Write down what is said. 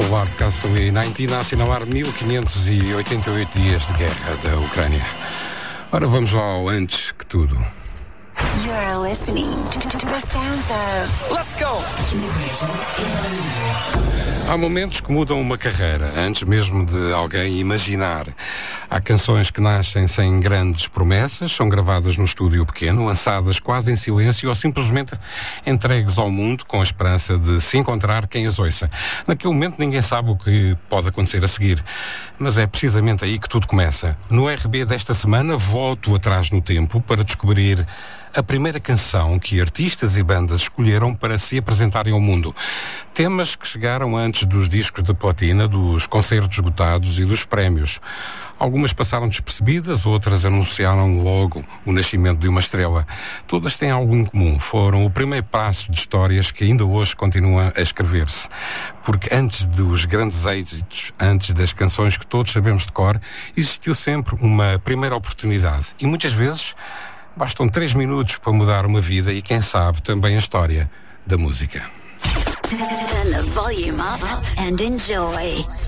Castaway 19 a assinalar 1588 dias de guerra da Ucrânia. Ora, vamos lá ao antes que tudo. You're listening to the sounds of... Let's go! Há momentos que mudam uma carreira, antes mesmo de alguém imaginar. Há canções que nascem sem grandes promessas, são gravadas num estúdio pequeno, lançadas quase em silêncio ou simplesmente entregues ao mundo com a esperança de se encontrar quem as ouça. Naquele momento ninguém sabe o que pode acontecer a seguir, mas é precisamente aí que tudo começa. No RB desta semana volto atrás no tempo para descobrir a primeira canção que artistas e bandas escolheram para se apresentarem ao mundo. Temas que chegaram antes dos discos de platina, dos concertos esgotados e dos prémios. Algumas passaram despercebidas, outras anunciaram logo o nascimento de uma estrela. Todas têm algo em comum. Foram o primeiro passo de histórias que ainda hoje continuam a escrever-se. Porque antes dos grandes êxitos, antes das canções que todos sabemos de cor, existiu sempre uma primeira oportunidade. E muitas vezes bastam 3 minutos para mudar uma vida e, quem sabe, também a história da música. Turn the volume up and enjoy.